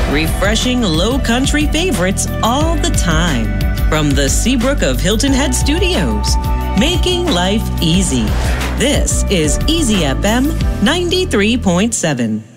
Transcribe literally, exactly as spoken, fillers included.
refreshing low country favorites all the time. From the Seabrook of Hilton Head Studios, making life easy. This is Easy F M ninety-three point seven.